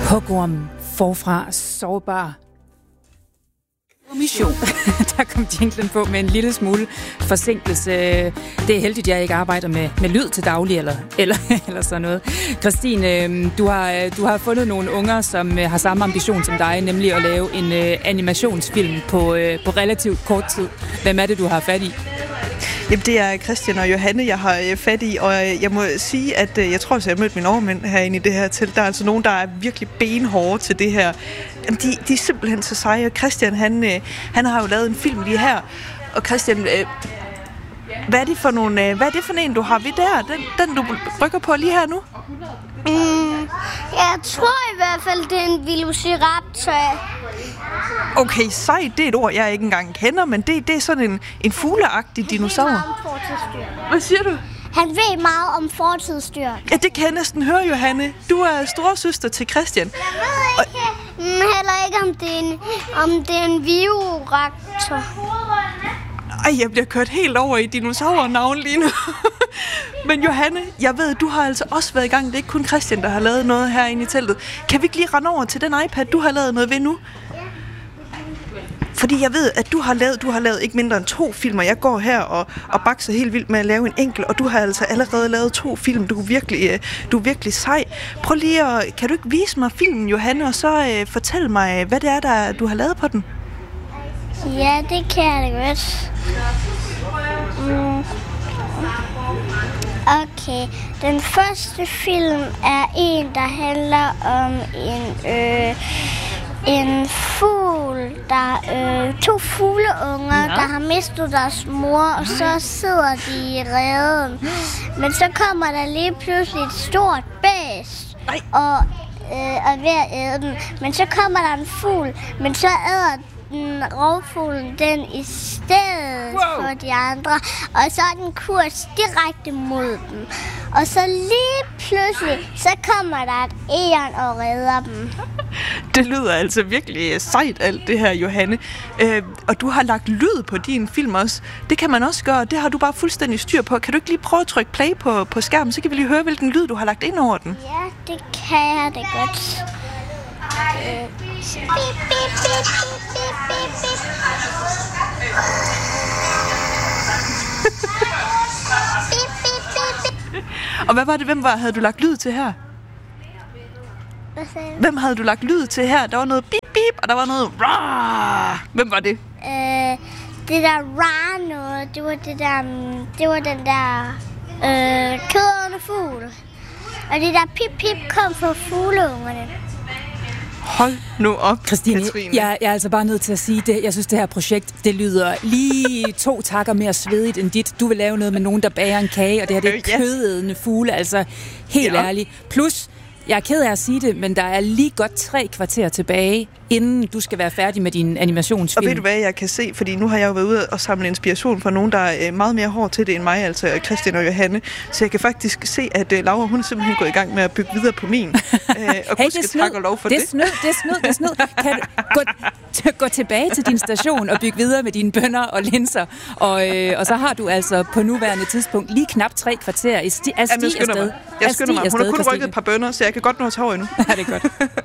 Hugorm forfra sårbar mission. Der kom jinglen på med en lille smule forsinkelse. Det er heldigt, at jeg ikke arbejder med lyd til daglig eller sådan noget. Christine, du har fundet nogle unger, som har samme ambition som dig, nemlig at lave en animationsfilm på relativt kort tid. Hvem er det, du har fat i? Jamen, det er Christian og Johanne, jeg har fat i, og jeg må sige, at jeg tror, at jeg har mødt mine overmænd herinde i det her telt. Der er altså nogen, der er virkelig benhårde til det her. De er simpelthen så seje, og Christian, han har jo lavet en film lige her. Og Christian, hvad er det for en, du har ved der? Den du rykker på lige her nu? Jeg tror i hvert fald, det er en velociraptor. Okay, sej, det er et ord, jeg ikke engang kender, men det er sådan en fugleagtig dinosaur. Hvad siger du? Han ved meget om fortidsdyr. Ja, det kan jeg næsten høre, Johanne. Du er storesøster til Christian. Jeg ved heller ikke, om det er en vioraptor. Ej, jeg bliver kørt helt over i dinosaurnavn lige nu. Men Johanne, jeg ved, du har altså også været i gang. Det er ikke kun Christian, der har lavet noget herinde i teltet. Kan vi ikke lige rende over til den iPad, du har lavet noget ved nu? Fordi jeg ved, at du har lavet ikke mindre end 2 filmer. Jeg går her og bakser helt vildt med at lave en enkelt, og du har altså allerede lavet 2 film. Du er virkelig sej. Prøv lige kan du ikke vise mig filmen, Johanne, og så fortæl mig, hvad det er, du har lavet på den? Ja, det kan jeg da godt. Okay, den første film er en, der handler om en fugl, der 2 fugleunger, der har mistet deres mor, og så sidder de i reden. Men så kommer der lige pludselig et stort bæst og er ved at æde den. Men så kommer der en fugl, men så æder rovfuglen den i stedet for de andre, og så er den kurs direkte mod dem. Og så lige pludselig, så kommer der et egern og redder dem. Det lyder altså virkelig sejt, alt det her, Johanne. Og du har lagt lyd på din film også. Det kan man også gøre, det har du bare fuldstændig styr på. Kan du ikke lige prøve at trykke play på skærmen, så kan vi lige høre, hvilken lyd du har lagt ind over den? Ja, det kan jeg da godt. Bip, bip, bip, bip, bip, bip, bip. Og hvad var det? Havde du lagt lyd til her? Hvem havde du lagt lyd til her? Der var noget bip, bip, og der var noget rah. Hvem var det? Det der rah noget, det var den der kødende fugl. Og det der pip, pip kom fra fugleungerne. Hold nu op, Christine. Katrine. Jeg er altså bare nødt til at sige det. Jeg synes, det her projekt, det lyder lige 2 takker mere svedigt end dit. Du vil lave noget med nogen, der bager en kage, og det her det er kødædende fugle, altså helt ærligt. Plus, jeg er ked af at sige det, men der er lige godt 3 kvarter tilbage, inden du skal være færdig med din animationsfilm. Og ved du hvad, jeg kan se, fordi nu har jeg jo været ude og samle inspiration fra nogen, der er meget mere hård til det end mig, altså Christian og Johanne. Så jeg kan faktisk se, at Laura, hun er simpelthen gået i gang med at bygge videre på min. Og hey, det er lov for det. Det er snyd. Kan du gå tilbage til din station og bygge videre med dine bønner og linser, og så har du altså på nuværende tidspunkt lige knap 3 kvarter af sti afsted. Jeg skynder mig. Hun har kun rykket et par bønner, så jeg kan godt nå at tage over endnu. Ja, det er godt.